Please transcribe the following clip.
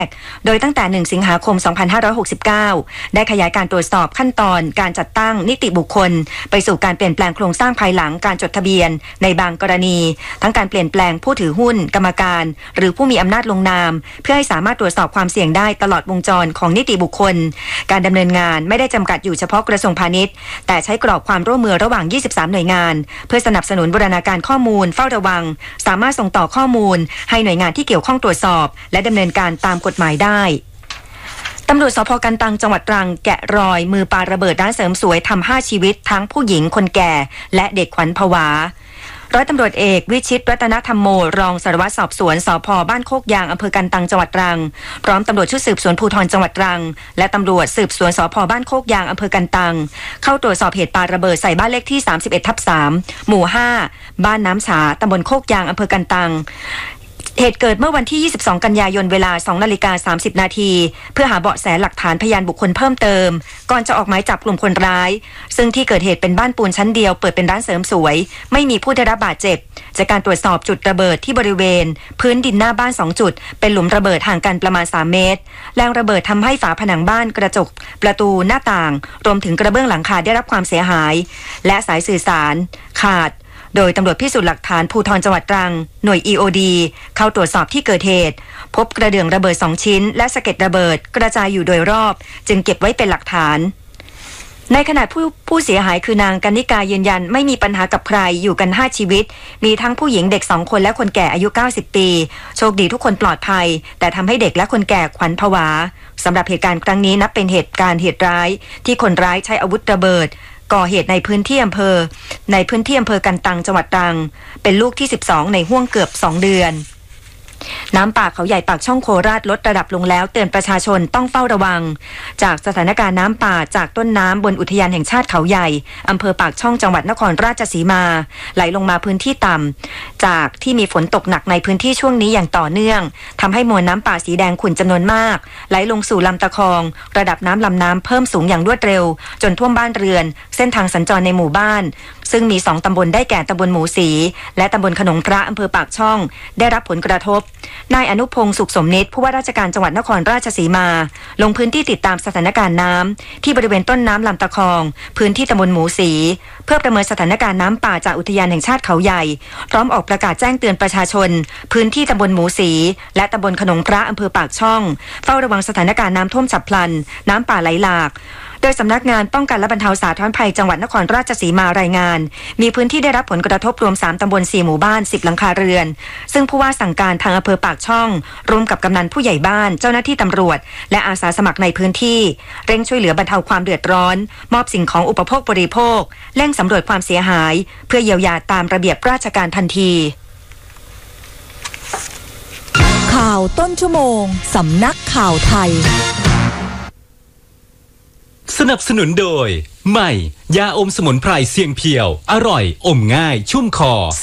โดยตั้งแต่1สิงหาคม2569ได้ขยายการตรวจสอบขั้นตอนการจัดตั้งนิติบุคคลไปสู่การเปลี่ยนแปลงโครงสร้างภายหลังการจดทะเบียนในบางกรณีทั้งการเปลี่ยนแปลงผู้ถือหุ้นกรรมการหรือผู้มีอำนาจลงนามเพื่อให้สามารถตรวจสอบความเสี่ยงได้ตลอดวงจรของนิติบุคคลการดำเนินงานไม่ได้จำกัดอยู่เฉพาะกระทรวงพาณิชย์แต่ใช้กรอบความร่วมมือระหว่าง23หน่วยงานเพื่อสนับสนุนบูรณาการข้อมูลเฝ้าระวังสามารถส่งต่อข้อมูลให้หน่วยงานที่เกี่ยวข้องตรวจสอบและดำเนินการตามกฎหมายได้ตำรวจสภ.กันตังจังหวัดตรังแกะรอยมือปาระเบิดร้านเสริมสวยทำ5ชีวิตทั้งผู้หญิงคนแก่และเด็กขวัญผวาร้อยตำรวจเอกวิชิตรัตนธรรมโมรองสารวัตรสอบสวนสภ.บ้านโคกยางอำเภอกันตังจังหวัดตรังพร้อมตำรวจชุดสืบสวนภูธรจังหวัดตรังและตำรวจสืบสวนสภ.บ้านโคกยางอำเภอกันตังเข้าตรวจสอบเหตุปาระเบิดใส่บ้านเลขที่31/3หมู่5บ้านน้ำฉาตำบลโคกยางอำเภอกันตังเหตุเกิดเมื่อวันที่22กันยายนเวลา 2:30 น.เพื่อหาเบาะแสหลักฐานพยานบุคคลเพิ่มเติมก่อนจะออกหมายจับกลุ่มคนร้ายซึ่งที่เกิดเหตุเป็นบ้านปูนชั้นเดียวเปิดเป็นร้านเสริมสวยไม่มีผู้ได้รับบาดเจ็บจากการตรวจสอบจุดระเบิดที่บริเวณพื้นดินหน้าบ้าน2จุดเป็นหลุมระเบิดห่างกันประมาณ3เมตรแรงระเบิดทำให้ฝาผนังบ้านกระจกประตูหน้าต่างรวมถึงกระเบื้องหลังคาได้รับความเสียหายและสายสื่อสารขาดโดยตำรวจพิสูจน์หลักฐานภูธรจังหวัดตรังหน่วย EOD เข้าตรวจสอบที่เกิดเหตุพบกระเดื่องระเบิด2ชิ้นและสะเก็ดระเบิดกระจายอยู่โดยรอบจึงเก็บไว้เป็นหลักฐานในขณะผู้เสียหายคือนางกนิกายืนยันไม่มีปัญหากับใครอยู่กัน5ชีวิตมีทั้งผู้หญิงเด็ก2คนและคนแก่อายุ90ปีโชคดีทุกคนปลอดภัยแต่ทำให้เด็กและคนแก่ขวัญผวาสำหรับเหตุการณ์ครั้งนี้นับเป็นเหตุร้ายที่คนร้ายใช้อาวุธระเบิดก่อเหตุในพื้นที่อำเภอกันตังจังหวัดตรังเป็นลูกที่12ในห้วงเกือบ2เดือนน้ำป่าเขาใหญ่ปากช่องโคราชลดระดับลงแล้วเตือนประชาชนต้องเฝ้าระวังจากสถานการณ์น้ำป่าจากต้นน้ำบนอุทยานแห่งชาติเขาใหญ่อำเภอปากช่องจังหวัดนครราชสีมาไหลลงมาพื้นที่ต่ำจากที่มีฝนตกหนักในพื้นที่ช่วงนี้อย่างต่อเนื่องทำให้มวลน้ำป่าสีแดงขุ่นจำนวนมากไหลลงสู่ลำตะคองระดับน้ำลำน้ำเพิ่มสูงอย่างรวดเร็วจนท่วมบ้านเรือนเส้นทางสัญจรในหมู่บ้านซึ่งมี2ตำบลได้แก่ตำบลหมูสีและตำบลขนงพระอำเภอปากช่องได้รับผลกระทบนายอนุพงศ์สุขสมนิตผู้ว่าราชการจังหวัดนครราชสีมาลงพื้นที่ติดตามสถานการณ์น้ำที่บริเวณต้นน้ำลำตะคองพื้นที่ตำบลหมูสีเพื่อประเมินสถานการณ์น้ำป่าจากอุทยานแห่งชาติเขาใหญ่พร้อมออกประกาศแจ้งเตือนประชาชนพื้นที่ตำบลหมูสีและตำบลขนงพระอำเภอปากช่องเฝ้าระวังสถานการณ์น้ำท่วมฉับพลันน้ำป่าไหลหลากโดยสำนักงานป้องกันและบรรเทาสาธารณภัยจังหวัดนครราชสีมารายงานมีพื้นที่ได้รับผลกระทบรวม3ตำบล4หมู่บ้าน10หลังคาเรือนซึ่งผู้ว่าสั่งการทางอำเภอปากช่องร่วมกับกำนันผู้ใหญ่บ้านเจ้าหน้าที่ตำรวจและอาสาสมัครในพื้นที่เร่งช่วยเหลือบรรเทาความเดือดร้อนมอบสิ่งของอุปโภคบริโภคเร่งสำรวจความเสียหายเพื่อเยียวยาตามระเบียบราชการทันทีข่าวต้นชั่วโมงสำนักข่าวไทยสนับสนุนโดยใหม่ยาอมสมุนไพรเสียงเพียวอร่อยอมง่ายชุ่มคอ